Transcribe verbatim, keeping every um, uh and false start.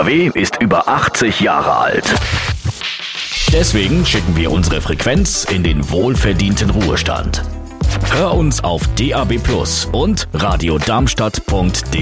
K W ist über achtzig Jahre alt. Deswegen schicken wir unsere Frequenz in den wohlverdienten Ruhestand. Hör uns auf D A B plus und radiodarmstadt punkt de.